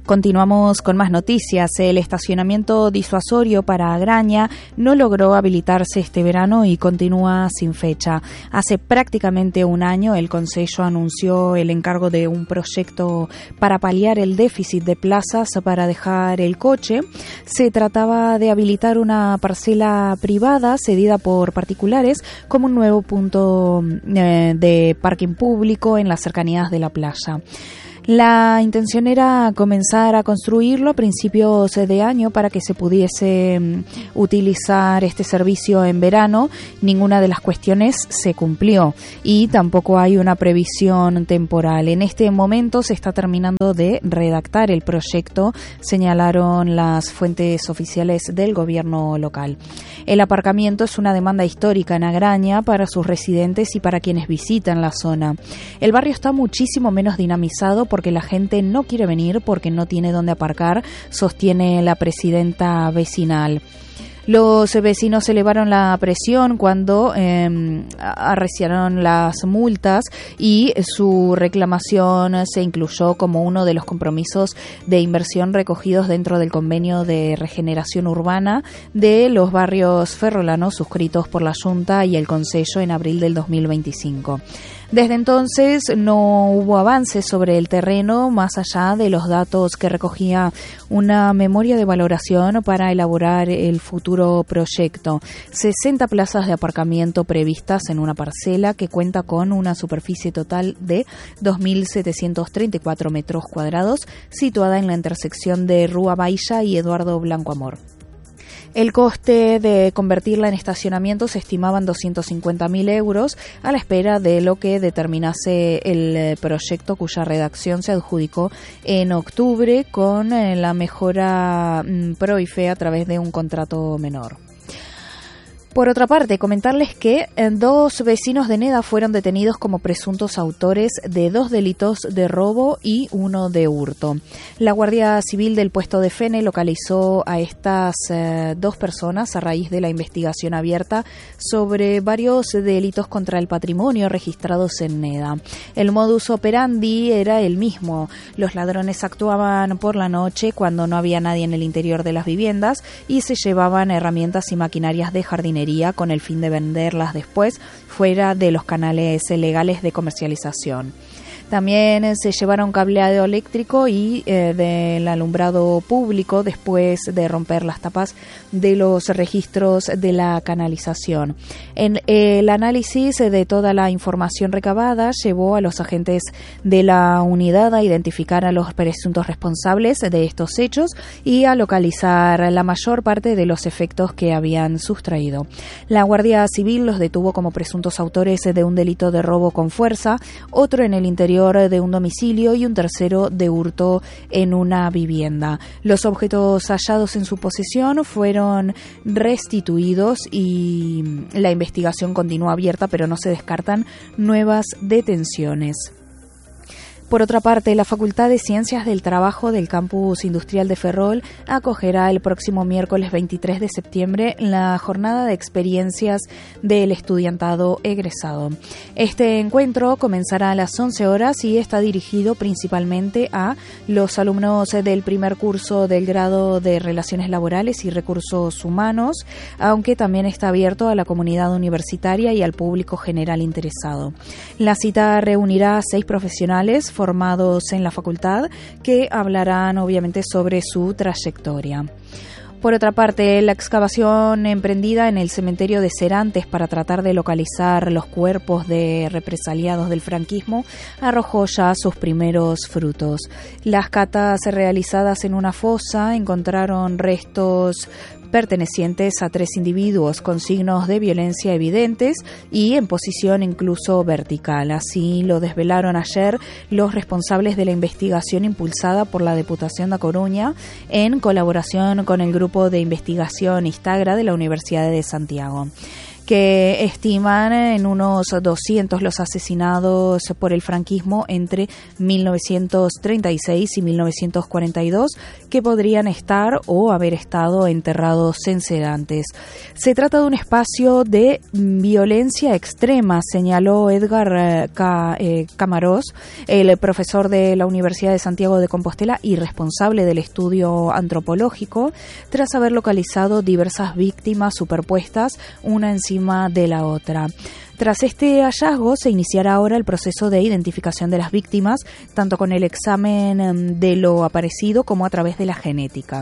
Continuamos con más noticias. El estacionamiento disuasorio para Agraña no logró habilitarse este verano y continúa sin fecha. Hace prácticamente un año el Concello anunció el encargo de un proyecto para paliar el déficit de plazas para dejar el coche. Se trataba de habilitar una parcela privada cedida por particulares como un nuevo punto de parking público en las cercanías de la playa. La intención era comenzar a construirlo a principios de año para que se pudiese utilizar este servicio en verano. Ninguna de las cuestiones se cumplió y tampoco hay una previsión temporal. En este momento se está terminando de redactar el proyecto, señalaron las fuentes oficiales del gobierno local. El aparcamiento es una demanda histórica en Agraña para sus residentes y para quienes visitan la zona. El barrio está muchísimo menos dinamizado porque la gente no quiere venir porque no tiene dónde aparcar, sostiene la presidenta vecinal. Los vecinos elevaron la presión cuando arreciaron las multas y su reclamación se incluyó como uno de los compromisos de inversión recogidos dentro del convenio de regeneración urbana de los barrios ferrolanos suscritos por la Junta y el Concello en abril del 2025. Desde entonces no hubo avances sobre el terreno más allá de los datos que recogía una memoria de valoración para elaborar el futuro proyecto. 60 plazas de aparcamiento previstas en una parcela que cuenta con una superficie total de 2.734 metros cuadrados, situada en la intersección de Rúa Baixa y Eduardo Blanco Amor. El coste de convertirla en estacionamiento se estimaba en 250.000 euros a la espera de lo que determinase el proyecto cuya redacción se adjudicó en octubre con la mejora Proife a través de un contrato menor. Por otra parte, comentarles que 2 vecinos de Neda fueron detenidos como presuntos autores de 2 delitos de robo y 1 de hurto. La Guardia Civil del puesto de Fene localizó a estas 2 personas a raíz de la investigación abierta sobre varios delitos contra el patrimonio registrados en Neda. El modus operandi era el mismo. Los ladrones actuaban por la noche cuando no había nadie en el interior de las viviendas y se llevaban herramientas y maquinarias de jardinería con el fin de venderlas después fuera de los canales legales de comercialización. También se llevaron cableado eléctrico y del alumbrado público después de romper las tapas de los registros de la canalización. En el análisis de toda la información recabada llevó a los agentes de la unidad a identificar a los presuntos responsables de estos hechos y a localizar la mayor parte de los efectos que habían sustraído. La Guardia Civil los detuvo como presuntos autores de un delito de robo con fuerza, otro en el interior de un domicilio y un tercero de hurto en una vivienda. Los objetos hallados en su posesión fueron restituidos y la investigación continúa abierta, pero no se descartan nuevas detenciones. Por otra parte, la Facultad de Ciencias del Trabajo del Campus Industrial de Ferrol acogerá el próximo miércoles 23 de septiembre la jornada de experiencias del estudiantado egresado. Este encuentro comenzará a las 11 horas y está dirigido principalmente a los alumnos del primer curso del grado de Relaciones Laborales y Recursos Humanos, aunque también está abierto a la comunidad universitaria y al público general interesado. La cita reunirá a 6 profesionales formados en la facultad que hablarán obviamente sobre su trayectoria. Por otra parte, la excavación emprendida en el cementerio de Serantes para tratar de localizar los cuerpos de represaliados del franquismo arrojó ya sus primeros frutos. Las catas realizadas en una fosa encontraron restos pertenecientes a 3 individuos con signos de violencia evidentes y en posición incluso vertical. Así lo desvelaron ayer los responsables de la investigación impulsada por la Deputación de Coruña en colaboración con el Grupo de Investigación Istagra de la Universidad de Santiago. que estiman en unos 200 los asesinados por el franquismo entre 1936 y 1942, que podrían estar o haber estado enterrados en sedantes. Se trata de un espacio de violencia extrema, señaló Edgar Camarós, el profesor de la Universidad de Santiago de Compostela y responsable del estudio antropológico, tras haber localizado diversas víctimas superpuestas una encima de la otra. Tras este hallazgo se iniciará ahora el proceso de identificación de las víctimas, tanto con el examen de lo aparecido como a través de la genética.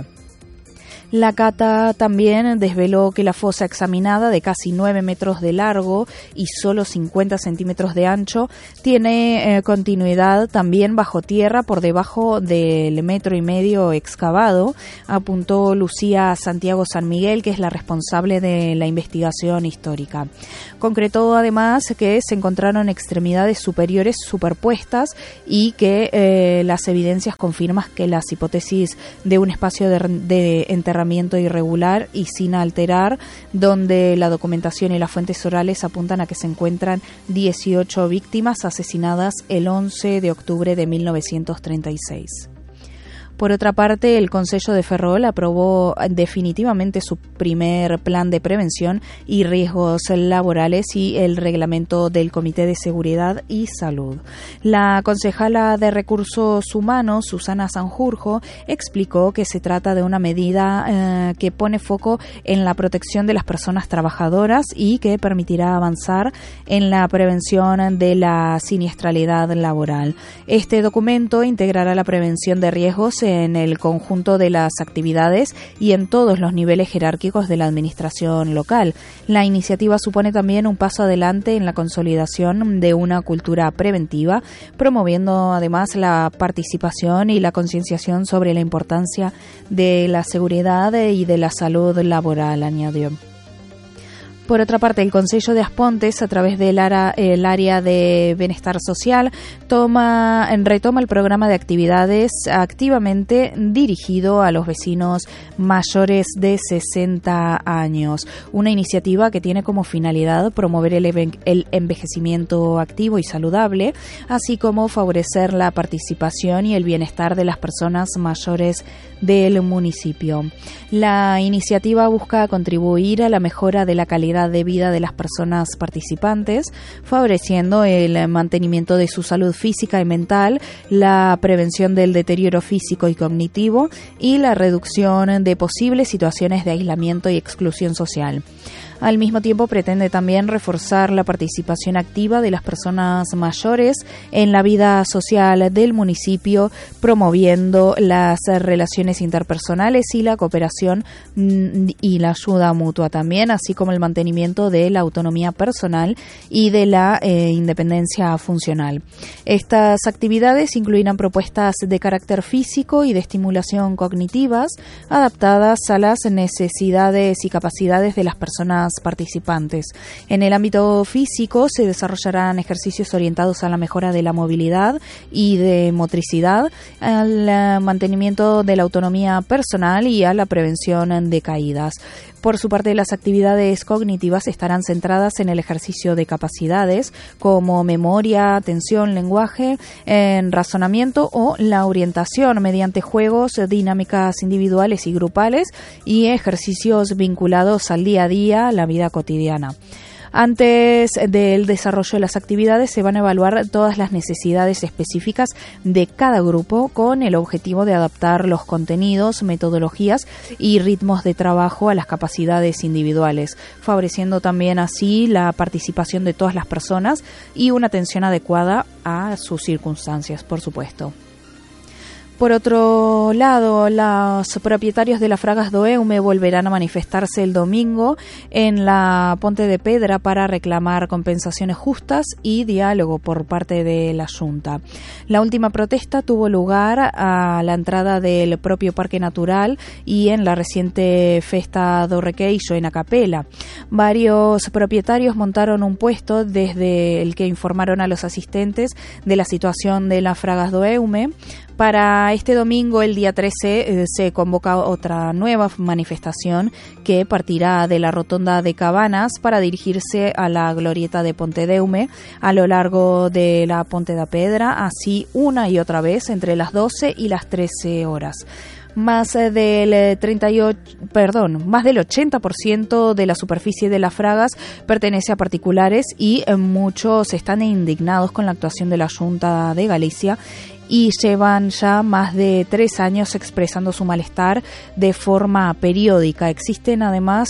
La cata también desveló que la fosa examinada, de casi 9 metros de largo y solo 50 centímetros de ancho, tiene continuidad también bajo tierra por debajo del 1,5 metros excavado, apuntó Lucía Santiago San Miguel, que es la responsable de la investigación histórica. Concretó además que se encontraron extremidades superiores superpuestas y que las evidencias confirman que las hipótesis de un espacio de enterramiento irregular y sin alterar, donde la documentación y las fuentes orales apuntan a que se encuentran 18 víctimas asesinadas el 11 de octubre de 1936. Por otra parte, el Concello de Ferrol aprobó definitivamente su primer plan de prevención y riesgos laborales y el reglamento del Comité de Seguridad y Salud. La concejala de Recursos Humanos, Susana Sanjurjo, explicó que se trata de una medida que pone foco en la protección de las personas trabajadoras y que permitirá avanzar en la prevención de la siniestralidad laboral. Este documento integrará la prevención de riesgos en el conjunto de las actividades y en todos los niveles jerárquicos de la administración local. La iniciativa supone también un paso adelante en la consolidación de una cultura preventiva, promoviendo además la participación y la concienciación sobre la importancia de la seguridad y de la salud laboral, añadió. Por otra parte, el Concello de Aspontes, a través del área de bienestar social, retoma el programa de actividades activamente dirigido a los vecinos mayores de 60 años. Una iniciativa que tiene como finalidad promover el envejecimiento activo y saludable, así como favorecer la participación y el bienestar de las personas mayores del municipio. La iniciativa busca contribuir a la mejora de la calidad de vida de las personas participantes, favoreciendo el mantenimiento de su salud física y mental, la prevención del deterioro físico y cognitivo y la reducción de posibles situaciones de aislamiento y exclusión social. Al mismo tiempo, pretende también reforzar la participación activa de las personas mayores en la vida social del municipio, promoviendo las relaciones interpersonales y la cooperación y la ayuda mutua también, así como el mantenimiento de la autonomía personal y de la independencia funcional. Estas actividades incluirán propuestas de carácter físico y de estimulación cognitivas adaptadas a las necesidades y capacidades de las personas participantes. En el ámbito físico se desarrollarán ejercicios orientados a la mejora de la movilidad y de motricidad, al mantenimiento de la autonomía personal y a la prevención de caídas. Por su parte, las actividades cognitivas estarán centradas en el ejercicio de capacidades como memoria, atención, lenguaje, razonamiento o la orientación mediante juegos, dinámicas individuales y grupales y ejercicios vinculados al día a día, la vida cotidiana. Antes del desarrollo de las actividades se van a evaluar todas las necesidades específicas de cada grupo con el objetivo de adaptar los contenidos, metodologías y ritmos de trabajo a las capacidades individuales, favoreciendo también así la participación de todas las personas y una atención adecuada a sus circunstancias, por supuesto. Por otro lado, los propietarios de las Fragas do Eume volverán a manifestarse el domingo en la Ponte de Pedra para reclamar compensaciones justas y diálogo por parte de la Junta. La última protesta tuvo lugar a la entrada del propio Parque Natural y en la reciente Festa do Requeixo en Acapela. Varios propietarios montaron un puesto desde el que informaron a los asistentes de la situación de las Fragas do Eume. Para Para este domingo, el día 13, se convoca otra nueva manifestación que partirá de la Rotonda de Cabanas para dirigirse a la glorieta de Pontedeume a lo largo de la Ponte da Pedra, así una y otra vez entre las 12 y las 13 horas. Más del 80% de la superficie de las Fragas pertenece a particulares y muchos están indignados con la actuación de la Xunta de Galicia y llevan ya más de 3 años expresando su malestar de forma periódica. Existen además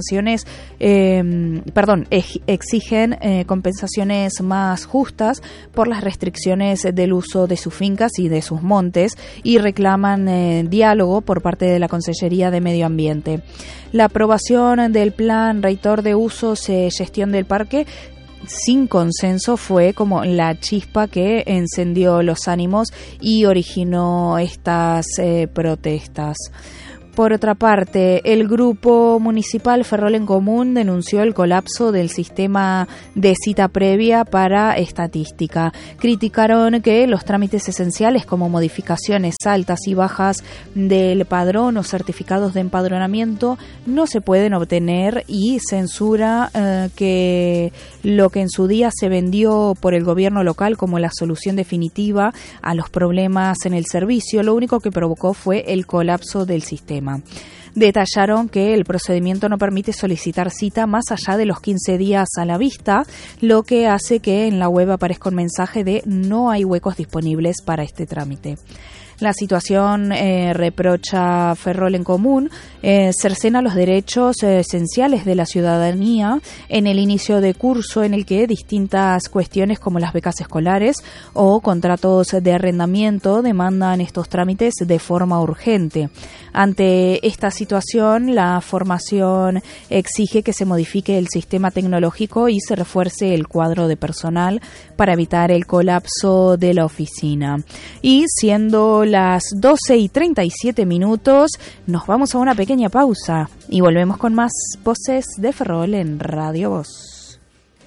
exigen compensaciones más justas por las restricciones del uso de sus fincas y de sus montes y reclaman diálogo por parte de la Consellería de Medio Ambiente. La aprobación del plan rector de usos y gestión del parque sin consenso fue como la chispa que encendió los ánimos y originó estas protestas. Por otra parte, el grupo municipal Ferrol en Común denunció el colapso del sistema de cita previa para estadística. Criticaron que los trámites esenciales como modificaciones altas y bajas del padrón o certificados de empadronamiento no se pueden obtener y censura que lo que en su día se vendió por el gobierno local como la solución definitiva a los problemas en el servicio, lo único que provocó fue el colapso del sistema. Detallaron que el procedimiento no permite solicitar cita más allá de los 15 días a la vista, lo que hace que en la web aparezca un mensaje de no hay huecos disponibles para este trámite. La situación reprocha Ferrol en Común, cercena los derechos esenciales de la ciudadanía en el inicio de curso en el que distintas cuestiones como las becas escolares o contratos de arrendamiento demandan estos trámites de forma urgente. Ante esta situación, la formación exige que se modifique el sistema tecnológico y se refuerce el cuadro de personal para evitar el colapso de la oficina. Y siendo las 12:37, nos vamos a una pequeña pausa y volvemos con más Voces de Ferrol en Radio Voz.